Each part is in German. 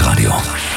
Rockland-Radio.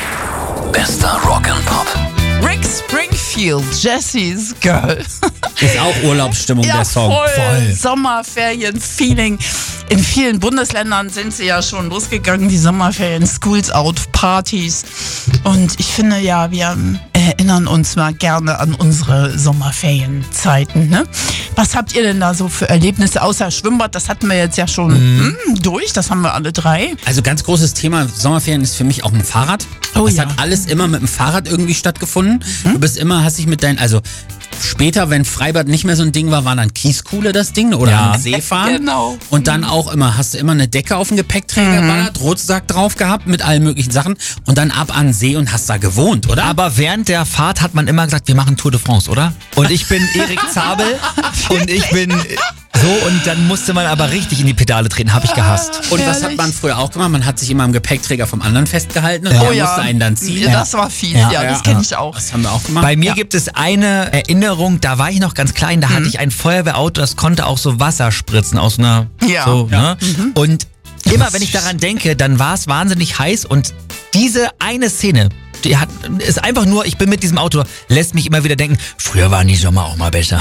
Bester Rock'n'Pop. Rick Springfield, Jessie's Girl. Ist auch Urlaubsstimmung, Ja, der Song. voll. Sommerferien-Feeling. In vielen Bundesländern sind sie ja schon losgegangen, die Sommerferien, Schools Out, Partys. Und ich finde ja, wir erinnern uns mal gerne an unsere Sommerferienzeiten. Ne? Was habt ihr denn da so für Erlebnisse, außer Schwimmbad? Das hatten wir jetzt ja schon durch, das haben wir alle drei. Also ganz großes Thema Sommerferien ist für mich auch ein Fahrrad. Oh das ja. hat alles immer mit dem Fahrrad irgendwie stattgefunden. Du bist immer, hast dich mit deinen, also später, wenn Freibad nicht mehr so ein Ding war, war dann Kieskuhle das Ding oder am See fahren. Genau. Und dann auch immer, hast du immer eine Decke auf den Gepäckträger geballert, Rucksack drauf gehabt mit allen möglichen Sachen und dann ab an den See und hast da gewohnt, oder? Aber während der Fahrt hat man immer gesagt, wir machen Tour de France, oder? Und ich bin Erik Zabel und ich bin so, und dann musste man aber richtig in die Pedale treten, habe ich gehasst. Und was hat man früher auch gemacht? Man hat sich immer am Gepäckträger vom anderen festgehalten und der musste einen dann ziehen. Das war fies, ja, das kenne ich auch. Das haben wir auch gemacht. Bei mir gibt es eine Erinnerung, da war ich noch ganz klein, da hatte ich ein Feuerwehrauto, das konnte auch so Wasser spritzen aus einer, Ja. so, ne? Und immer wenn ich daran denke, dann war es wahnsinnig heiß und diese eine Szene, die ist einfach nur, ich bin mit diesem Auto, lässt mich immer wieder denken, früher waren die Sommer auch mal besser.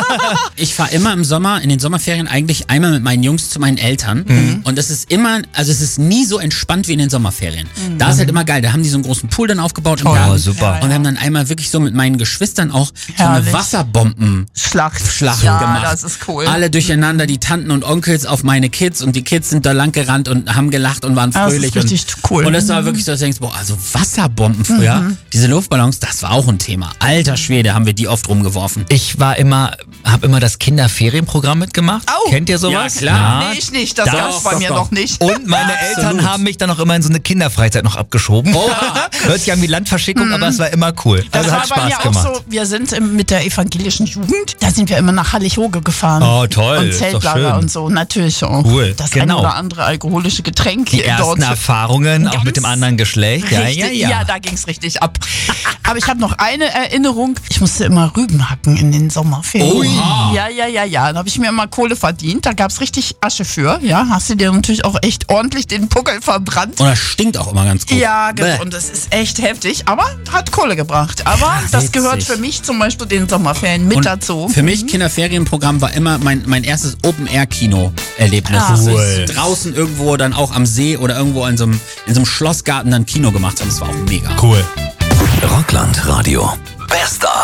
Ich fahre immer im Sommer, in den Sommerferien eigentlich einmal mit meinen Jungs zu meinen Eltern. Und es ist immer, also es ist nie so entspannt wie in den Sommerferien. Da ist halt immer geil, da haben die so einen großen Pool dann aufgebaut im Garten. super. Und wir haben dann einmal wirklich so mit meinen Geschwistern auch so eine Herrlich. Wasserbomben-Schlacht Ja, gemacht. das ist cool. Alle durcheinander, die Tanten und Onkels auf meine Kids und die Kids sind da lang gerannt und haben gelacht und waren Das ist fröhlich. richtig cool. Und das war wirklich so, dass du denkst, boah, also Wasserbomben früher, diese Luftballons, das war auch ein Thema. Alter Schwede, haben wir die oft rumgeworfen. Ich habe immer das Kinderferienprogramm mitgemacht. Oh. Kennt ihr sowas? Ja, klar. Nee, ich nicht, das gab's bei mir noch nicht. Und meine Eltern haben mich dann auch immer in so eine Kinderfreizeit noch abgeschoben. Hört sich an wie Landverschickung, aber es war immer cool. Das Also war hat bei mir Spaß gemacht. auch so, wir sind mit der evangelischen Jugend, da sind wir immer nach Hallig-Hoge gefahren. Oh, toll, Und ist doch Zeltlager schön. und so, natürlich auch. Cool, Das genau. eine oder andere alkoholische Getränk Die ersten dort. Erfahrungen, auch Ganz mit dem anderen Geschlecht. Richtig, ja, da ging's richtig ab. Aber ich habe noch eine Erinnerung. Ich musste immer Rüben hacken in den Sommerferien. Oha. Ja. Da habe ich mir immer Kohle verdient. Da gab's richtig Asche für. Ja, hast du dir natürlich auch echt ordentlich den Puckel verbrannt. Und das stinkt auch immer ganz gut. Ja, Bäh. genau. Und das ist echt heftig, aber hat Kohle gebracht. Aber das witzig. gehört für mich zum Beispiel den Sommerferien mit Und dazu. Für mich, Kinderferienprogramm war immer mein erstes Open-Air-Kino-Erlebnis. Ah. Dass Cool. wir draußen irgendwo dann auch am See oder irgendwo in so einem Schlossgarten dann Kino gemacht haben. Das war auch mega. Cool. Rockland-Radio. Bester